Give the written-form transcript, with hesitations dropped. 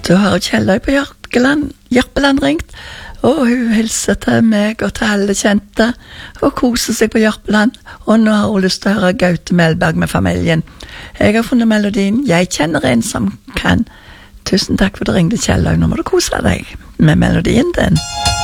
Da har Kjelløy på Jørpeland ringt, og hun hilser til meg og til alle kjente, og koser seg på Jørpeland, og nå har hun lyst til å høre Gaute Melberg med familien. Jeg har funnet melodien «Jeg kjenner en som kan». Tusen takk for at du ringte, Kjelløy. Nå må du kose deg med melodien din.